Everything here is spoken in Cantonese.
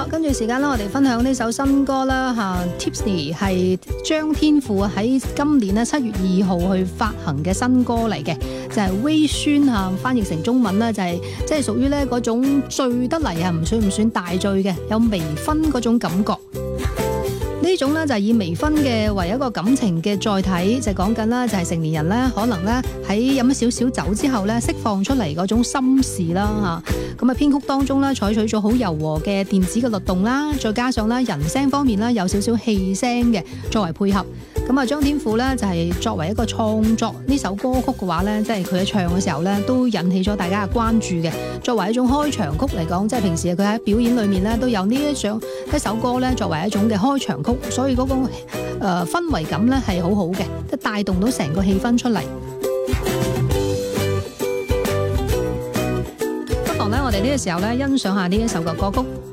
好，跟住時間啦，我哋分享呢首新歌啦Tipsy 係張天賦喺今年咧7月2號去發行嘅新歌嚟嘅，就係微醺翻譯成中文咧就係即係屬於咧嗰種醉得嚟唔算大醉嘅，有微醺嗰種感覺。呢種咧就係以微醺嘅為一個感情嘅載體，就講緊啦，就係成年人咧可能咧喺飲咗少少酒之後咧釋放出嚟嗰種心事啦嚇。咁啊編曲當中咧採取咗好柔和嘅電子嘅律動啦，再加上咧人聲方面咧有少少氣聲嘅作為配合。咁啊張天賦咧就係作為一個創作呢首歌曲嘅話咧，即係佢喺唱嘅時候咧都引起咗大家嘅關注嘅。作為一種開場曲嚟講，即係平時佢喺表演裏面咧都有呢一首歌咧作為一種嘅開場曲，所以嗰個氛圍感咧係好好嘅，即係帶動到成個氣氛出嚟。不妨咧我哋呢個時候咧欣賞下呢一首嘅歌曲。